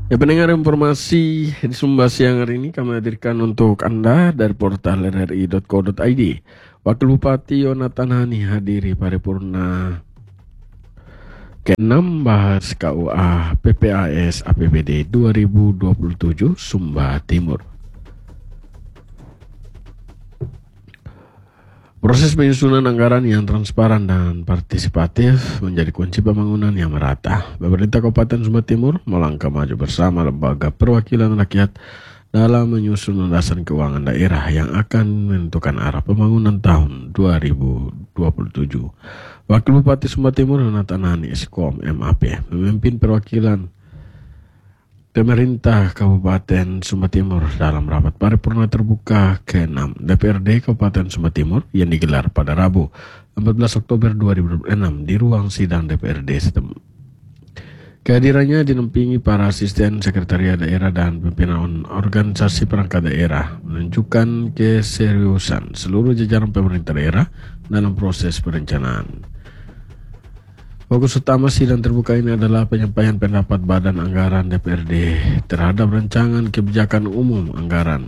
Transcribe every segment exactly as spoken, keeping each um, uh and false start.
Ya, pendengar informasi di Sumba siang hari ini kami hadirkan untuk Anda dari portal r r i dot co dot i d. Wakil Bupati Yonatan Hani hadiri paripurna keenam bahas K U A P P A S A P B D dua ribu dua puluh tujuh Sumba Timur. Proses penyusunan anggaran yang transparan dan partisipatif menjadi kunci pembangunan yang merata. Pemerintah Kabupaten Sumba Timur melangkah maju bersama lembaga perwakilan rakyat dalam menyusun landasan keuangan daerah yang akan menentukan arah pembangunan tahun dua ribu dua puluh tujuh. Wakil Bupati Sumba Timur Yonatan Hani S K O M M A P memimpin perwakilan Pemerintah Kabupaten Sumba Timur dalam rapat paripurna terbuka keenam D P R D Kabupaten Sumba Timur yang digelar pada Rabu empat belas Oktober dua ribu dua puluh enam di ruang sidang D P R D setempat. Kehadirannya dinampingi para asisten sekretariat daerah dan pimpinan organisasi perangkat daerah, menunjukkan keseriusan seluruh jajaran pemerintah daerah dalam proses perencanaan. Fokus utama sidang terbuka ini adalah penyampaian pendapat Badan Anggaran D P R D terhadap rancangan kebijakan umum anggaran,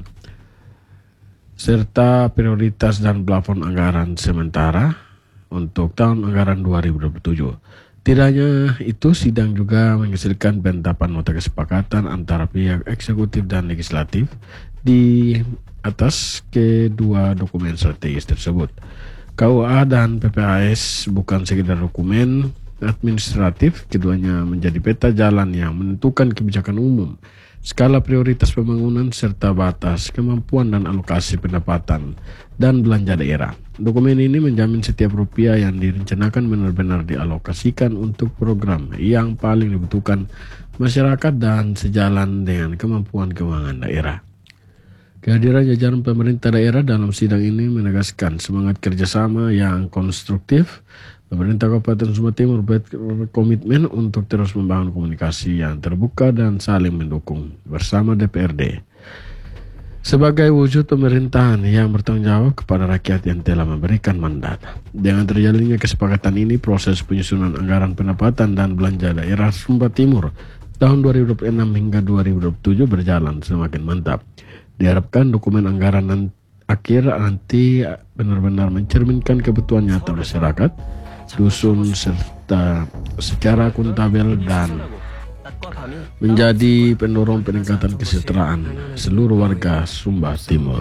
serta prioritas dan plafon anggaran sementara untuk tahun anggaran dua ribu dua puluh tujuh. Tidak hanya itu, sidang juga menghasilkan penetapan nota kesepakatan antara pihak eksekutif dan legislatif di atas kedua dokumen strategis tersebut. K U A dan P P A S bukan sekedar dokumen administratif, keduanya menjadi peta jalan yang menentukan kebijakan umum, skala prioritas pembangunan, serta batas kemampuan dan alokasi pendapatan dan belanja daerah. Dokumen ini menjamin setiap rupiah yang direncanakan benar-benar dialokasikan untuk program yang paling dibutuhkan masyarakat dan sejalan dengan kemampuan keuangan daerah. Kehadiran jajaran pemerintah daerah dalam sidang ini menegaskan semangat kerjasama yang konstruktif. Pemerintah Kabupaten Sumba Timur berkomitmen untuk terus membangun komunikasi yang terbuka dan saling mendukung bersama D P R D sebagai wujud pemerintahan yang bertanggung jawab kepada rakyat yang telah memberikan mandat. Dengan terjalinnya kesepakatan ini, proses penyusunan anggaran pendapatan dan belanja daerah Sumba Timur tahun dua ribu dua puluh enam hingga dua ribu dua puluh tujuh berjalan semakin mantap. Diharapkan dokumen anggaran nan- akhir nanti benar-benar mencerminkan kebutuhan nyata masyarakat, dusun, serta secara akuntabel dan menjadi pendorong peningkatan kesejahteraan seluruh warga Sumba Timur.